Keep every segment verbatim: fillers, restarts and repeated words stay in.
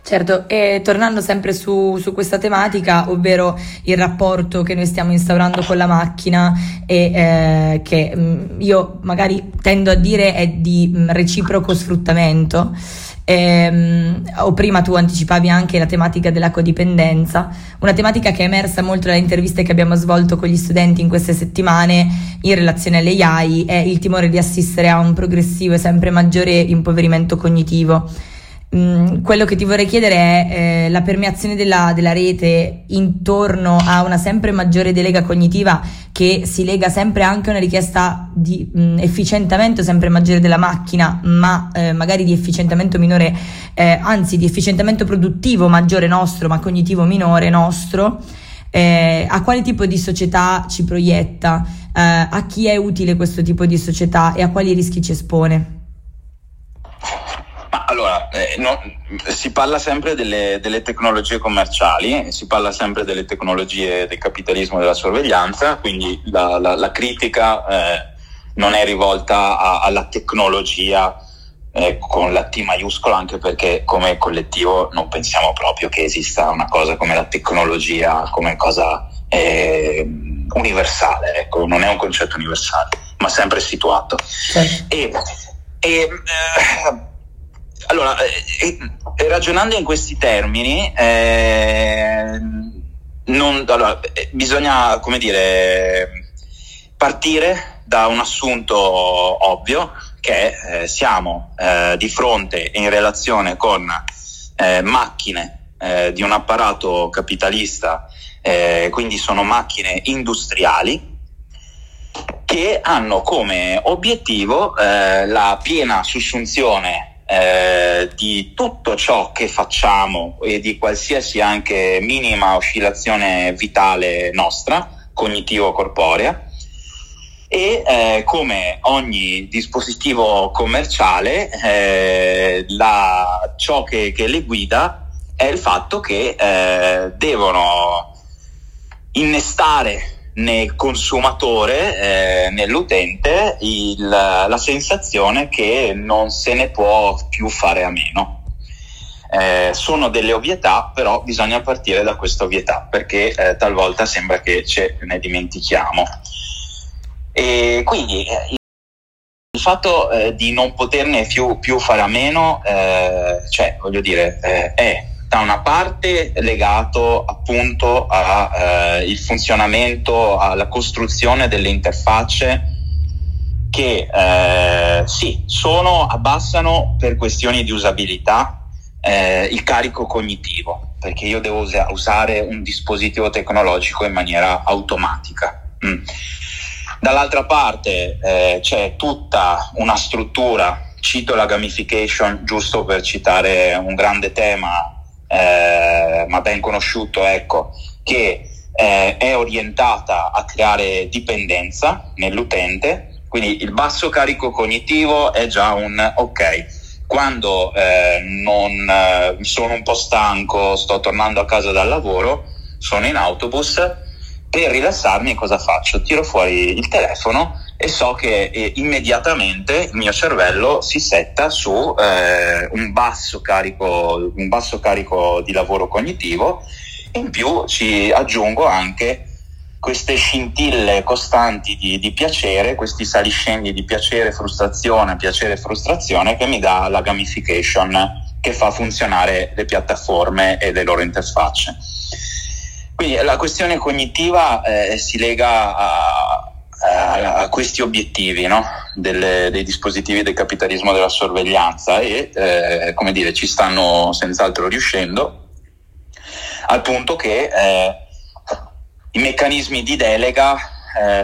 Certo, e tornando sempre su, su questa tematica, ovvero il rapporto che noi stiamo instaurando con la macchina e eh, che mh, io magari tendo a dire è di mh, reciproco sfruttamento. Ehm, o prima tu anticipavi anche la tematica della codipendenza, una tematica che è emersa molto dalle interviste che abbiamo svolto con gli studenti in queste settimane in relazione alle A I, è il timore di assistere a un progressivo e sempre maggiore impoverimento cognitivo. Mm, quello che ti vorrei chiedere è eh, la permeazione della, della rete intorno a una sempre maggiore delega cognitiva che si lega sempre anche a una richiesta di mh, efficientamento sempre maggiore della macchina, ma eh, magari di efficientamento minore, eh, anzi di efficientamento produttivo maggiore nostro, ma cognitivo minore nostro. Eh, a quale tipo di società ci proietta? Eh, a chi è utile questo tipo di società e a quali rischi ci espone? Ma allora, eh, no, si parla sempre delle, delle tecnologie commerciali, si parla sempre delle tecnologie del capitalismo della sorveglianza, quindi la, la, la critica eh, non è rivolta a, alla tecnologia eh, con la T maiuscola, anche perché come collettivo non pensiamo proprio che esista una cosa come la tecnologia come cosa eh, universale, ecco, non è un concetto universale, ma sempre situato. Sì. E, e eh, Allora, eh, eh, ragionando in questi termini, eh, non, allora, eh, bisogna, come dire, partire da un assunto ovvio, che eh, siamo eh, di fronte in relazione con eh, macchine eh, di un apparato capitalista, eh, quindi sono macchine industriali, che hanno come obiettivo eh, la piena sussunzione Eh, di tutto ciò che facciamo e di qualsiasi anche minima oscillazione vitale nostra, cognitivo-corporea, e eh, come ogni dispositivo commerciale eh, la, ciò che, che le guida è il fatto che eh, devono innestare nel consumatore, eh, nell'utente, il, la sensazione che non se ne può più fare a meno. Eh, sono delle ovvietà, però bisogna partire da questa ovvietà, perché eh, talvolta sembra che ce ne dimentichiamo. E quindi eh, il fatto eh, di non poterne più, più fare a meno, eh, cioè, voglio dire, eh, è da una parte legato appunto al eh, funzionamento, alla costruzione delle interfacce che eh, sì, sono, abbassano per questioni di usabilità eh, il carico cognitivo, perché io devo usa- usare un dispositivo tecnologico in maniera automatica. Mm. Dall'altra parte eh, c'è tutta una struttura, cito la gamification giusto per citare un grande tema Eh, ma ben conosciuto, ecco, che eh, è orientata a creare dipendenza nell'utente. Quindi il basso carico cognitivo è già un ok, quando eh, non eh, sono un po' stanco, sto tornando a casa dal lavoro, sono in autobus, per rilassarmi cosa faccio? Tiro fuori il telefono e so che eh, immediatamente il mio cervello si setta su eh, un basso carico, un basso carico di lavoro cognitivo. In più ci aggiungo anche queste scintille costanti di, di piacere, questi saliscendi di piacere, frustrazione, piacere, frustrazione, che mi dà la gamification, che fa funzionare le piattaforme e le loro interfacce. Quindi la questione cognitiva eh, si lega a, a, a questi obiettivi, no? Delle, dei dispositivi del capitalismo della sorveglianza e eh, come dire, ci stanno senz'altro riuscendo, al punto che eh, i meccanismi di delega eh,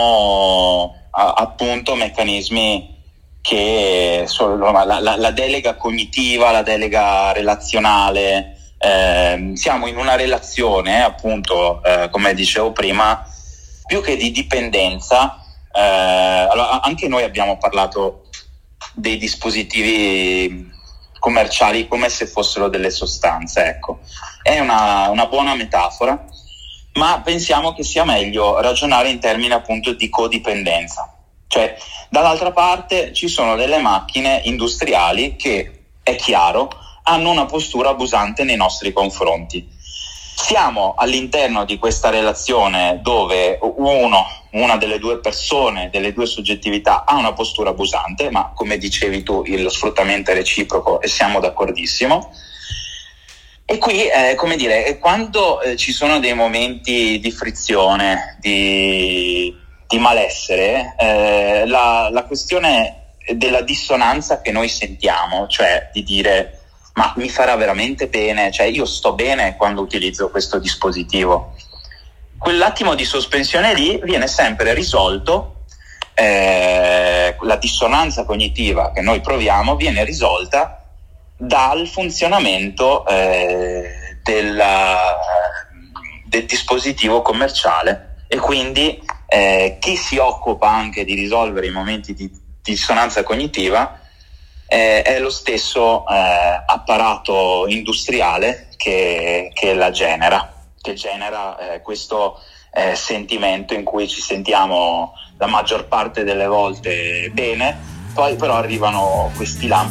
sono a, appunto meccanismi che sono la, la, la delega cognitiva, la delega relazionale. Eh, siamo in una relazione appunto eh, come dicevo prima, più che di dipendenza. Eh, allora, anche noi abbiamo parlato dei dispositivi commerciali come se fossero delle sostanze, ecco, è una, una buona metafora, ma pensiamo che sia meglio ragionare in termini appunto di codipendenza. Cioè, dall'altra parte ci sono delle macchine industriali che, è chiaro, hanno una postura abusante nei nostri confronti. Siamo all'interno di questa relazione dove uno, una delle due persone, delle due soggettività ha una postura abusante, ma come dicevi tu, lo sfruttamento è reciproco e siamo d'accordissimo. E qui, eh, come dire, quando eh, ci sono dei momenti di frizione, di, di malessere, eh, la, la questione della dissonanza che noi sentiamo, cioè di dire ma mi farà veramente bene, cioè io sto bene quando utilizzo questo dispositivo. Quell'attimo di sospensione lì viene sempre risolto, eh, la dissonanza cognitiva che noi proviamo viene risolta dal funzionamento eh, della, del dispositivo commerciale, e quindi eh, chi si occupa anche di risolvere i momenti di dissonanza cognitiva eh, è lo stesso eh, apparato industriale che, che la genera, che genera eh, questo eh, sentimento in cui ci sentiamo la maggior parte delle volte bene, poi però arrivano questi lampi